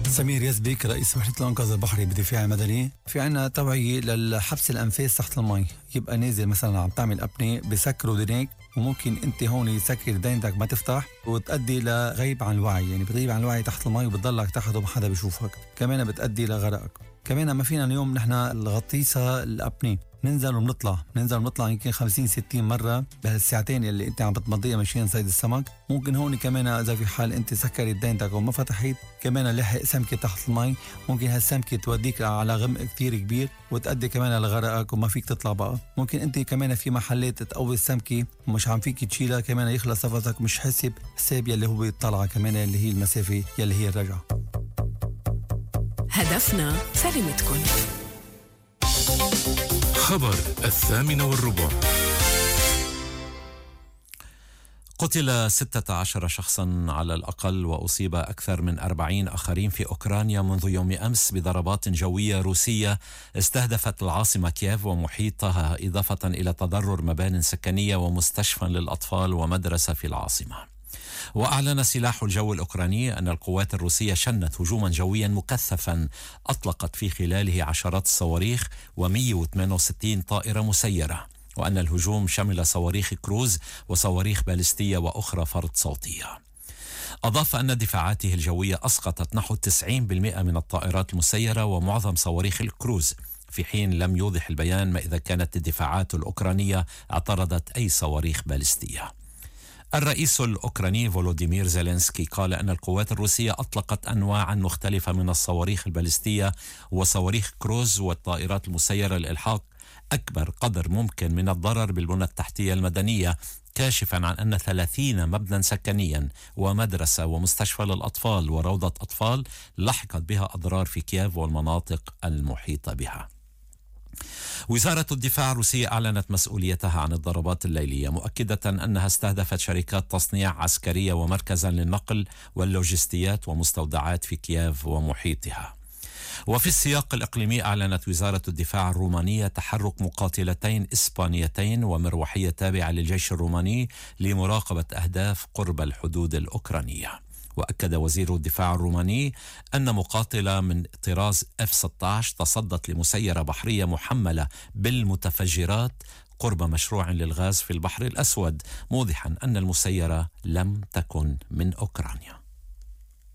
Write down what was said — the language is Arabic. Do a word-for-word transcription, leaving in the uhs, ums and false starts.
سمير يزبك رئيس وحدة الإنقاذ البحري بدفاع المدني. في عنا توعية للحبس الأنفاس تحت المي، يبقى نازل مثلا عم تعمل أبناء بسكروا دينيك، وممكن انت هون يسكر دينتك ما تفتح وتؤدي لغيب عن الوعي، يعني بتغيب عن الوعي تحت المي وبتضلك تحت وما حدا بيشوفك، كمان بتؤدي لغرقك. كمان ما فينا اليوم نحن الغطيسة الأبناء ننزل ونطلع ننزل ونطلع يمكن خمسين ستين مرة بهالساعتين اللي انت عم بتمضيها مشان صيد السمك. ممكن هون كمان اذا في حال انت سكرت دينتك وما فتحت، كمان لحق سمكة تحت المي، ممكن هالسمكة توديك على غمق كثير كبير وتؤدي كمان لغرقك وما فيك تطلع بقى. ممكن انت كمان في محلات تقوي السمكة ومش عم فيك تشيلها، كمان يخلص نفسك مش حسب حساب يلي هو الطلعة كمان اللي هي المسافة يلي هي الرجعة. هدفنا سلامتكم. خبر الثامنة والربع. قتل ستة عشر شخصا على الأقل وأصيب أكثر من أربعين آخرين في أوكرانيا منذ يوم أمس بضربات جوية روسية استهدفت العاصمة كييف ومحيطها، إضافة إلى تضرر مبان سكنية ومستشفى للأطفال ومدرسة في العاصمة. وأعلن سلاح الجو الأوكراني أن القوات الروسية شنت هجوما جويا مكثفا أطلقت في خلاله عشرات الصواريخ ومئة وثمانية وستين طائرة مسيرة، وأن الهجوم شمل صواريخ كروز وصواريخ باليستية وأخرى فرد صوتية. أضاف أن دفاعاته الجوية أسقطت نحو تسعين بالمئة من الطائرات المسيرة ومعظم صواريخ الكروز، في حين لم يوضح البيان ما إذا كانت الدفاعات الأوكرانية اعترضت أي صواريخ باليستية. الرئيس الأوكراني فولوديمير زيلينسكي قال أن القوات الروسية أطلقت أنواعا مختلفة من الصواريخ الباليستية وصواريخ كروز والطائرات المسيرة لإلحاق أكبر قدر ممكن من الضرر بالبنى التحتية المدنية، كاشفا عن أن ثلاثين مبنى سكنيا ومدرسة ومستشفى للأطفال وروضة أطفال لحقت بها أضرار في كييف والمناطق المحيطة بها. وزارة الدفاع الروسية أعلنت مسؤوليتها عن الضربات الليلية، مؤكدة أنها استهدفت شركات تصنيع عسكرية ومركزا للنقل واللوجستيات ومستودعات في كييف ومحيطها. وفي السياق الإقليمي أعلنت وزارة الدفاع الرومانية تحرك مقاتلتين إسبانيتين ومروحية تابعة للجيش الروماني لمراقبة أهداف قرب الحدود الأوكرانية. وأكد وزير الدفاع الروماني أن مقاتلة من طراز إف ستة عشر تصدت لمسيرة بحرية محملة بالمتفجرات قرب مشروع للغاز في البحر الأسود، موضحا أن المسيرة لم تكن من أوكرانيا.